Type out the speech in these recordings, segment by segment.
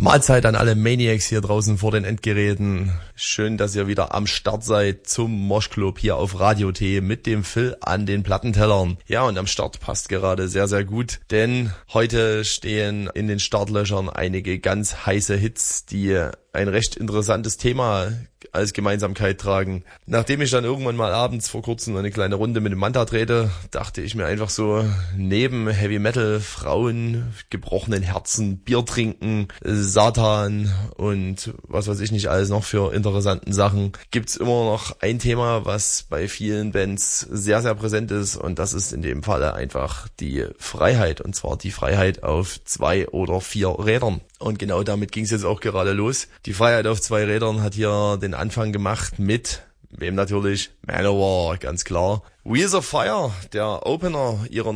Mahlzeit an alle Maniacs hier draußen vor den Endgeräten. Schön, dass ihr wieder am Start seid zum Moshclub hier auf Radio T mit dem Phil an den Plattentellern. Ja, und am Start passt gerade sehr, sehr gut, denn heute stehen in den Startlöchern einige ganz heiße Hits, die ein recht interessantes Thema als Gemeinsamkeit tragen. Nachdem ich dann irgendwann mal abends vor kurzem eine kleine Runde mit dem Manta drehte, dachte ich mir einfach so, neben Heavy Metal, Frauen, gebrochenen Herzen, Bier trinken, Satan und was weiß ich nicht alles noch für interessanten Sachen, gibt's immer noch ein Thema, was bei vielen Bands sehr, sehr präsent ist, und das ist in dem Falle einfach die Freiheit, und zwar die Freiheit auf 2 oder 4 Rädern. Und genau damit ging's jetzt auch gerade los. Die Freiheit auf 2 Rädern hat hier den Anfang gemacht mit, wem natürlich? Manowar, ganz klar. Wheels of Fire, der Opener ihrer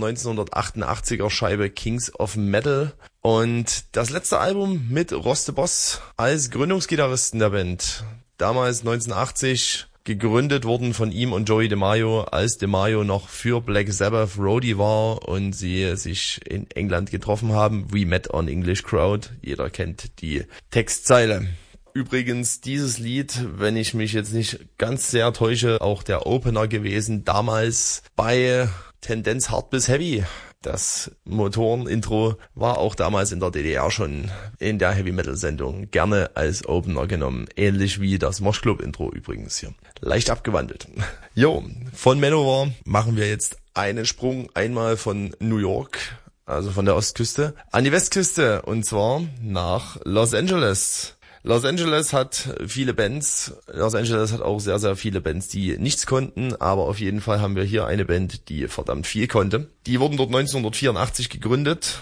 1988er Scheibe Kings of Metal. Und das letzte Album mit Ross the Boss als Gründungsgitarristen der Band. Damals 1980 gegründet worden von ihm und Joey DeMaio, als DeMaio noch für Black Sabbath Roadie war und sie sich in England getroffen haben. We met on English Crowd. Jeder kennt die Textzeile. Übrigens, dieses Lied, wenn ich mich jetzt nicht ganz sehr täusche, auch der Opener gewesen, damals bei Tendenz Hard bis Heavy. Das Motoren-Intro war auch damals in der DDR schon in der Heavy-Metal-Sendung gerne als Opener genommen. Ähnlich wie das Moshclub-Intro übrigens hier. Leicht abgewandelt. Jo, von Manowar machen wir jetzt einen Sprung einmal von New York, also von der Ostküste, an die Westküste, und zwar nach Los Angeles. Los Angeles hat viele Bands. Los Angeles hat auch sehr, sehr viele Bands, die nichts konnten. Aber auf jeden Fall haben wir hier eine Band, die verdammt viel konnte. Die wurden dort 1984 gegründet.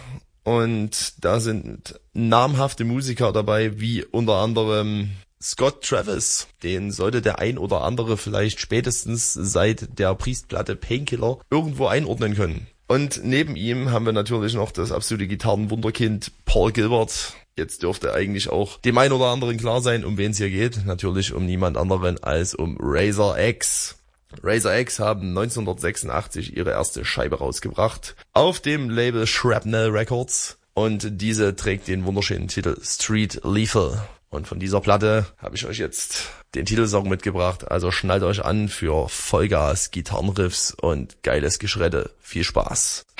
Und da sind namhafte Musiker dabei, wie unter anderem Scott Travis. Den sollte der ein oder andere vielleicht spätestens seit der Priest-Platte Painkiller irgendwo einordnen können. Und neben ihm haben wir natürlich noch das absolute Gitarrenwunderkind Paul Gilbert. Jetzt dürfte eigentlich auch dem einen oder anderen klar sein, um wen es hier geht. Natürlich um niemand anderen als um Razor X. Razor X haben 1986 ihre erste Scheibe rausgebracht auf dem Label Shrapnel Records. Und diese trägt den wunderschönen Titel Street Lethal. Und von dieser Platte habe ich euch jetzt den Titelsong mitgebracht. Also schnallt euch an für Vollgas, Gitarrenriffs und geiles Geschredde. Viel Spaß.